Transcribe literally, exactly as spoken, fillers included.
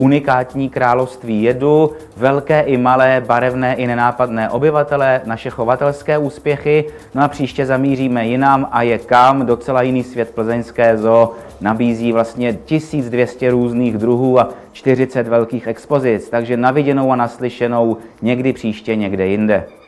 unikátní království jedu, velké i malé, barevné i nenápadné obyvatele, naše chovatelské úspěchy. No a příště zamíříme jinam a je kam, docela jiný svět. Plzeňské zoo nabízí vlastně tisíc dvě stě různých druhů a čtyřicet velkých expozic, takže na viděnou a naslyšenou někdy příště někde jinde.